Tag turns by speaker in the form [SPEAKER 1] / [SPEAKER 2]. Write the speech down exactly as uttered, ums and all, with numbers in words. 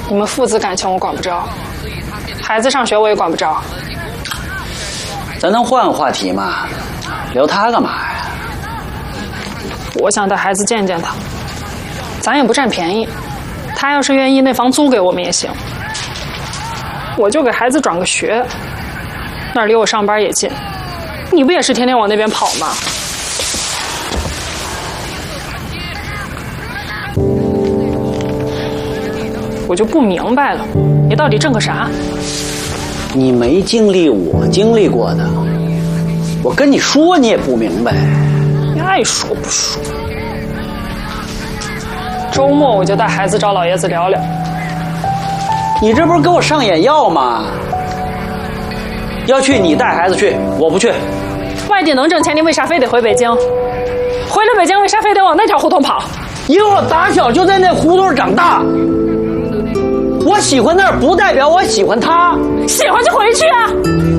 [SPEAKER 1] 你们父子感情我管不着，孩子上学我也管不着。
[SPEAKER 2] 咱能换个话题吗？聊他干嘛呀？
[SPEAKER 1] 我想带孩子见见他，咱也不占便宜。他要是愿意，那房租给我们也行。我就给孩子转个学，那儿离我上班也近。你不也是天天往那边跑吗？我就不明白了，你到底挣个啥？
[SPEAKER 2] 你没经历我经历过的，我跟你说你也不明白。
[SPEAKER 1] 你爱说不说。周末我就带孩子找老爷子聊聊。
[SPEAKER 2] 你这不是给我上眼药吗？要去你带孩子去，我不去。
[SPEAKER 1] 外地能挣钱，你为啥非得回北京？回了北京，为啥非得往那条胡同跑？
[SPEAKER 2] 因为我打小就在那胡同长大。我喜欢那儿，不代表我喜欢他。
[SPEAKER 1] 喜欢就回去啊！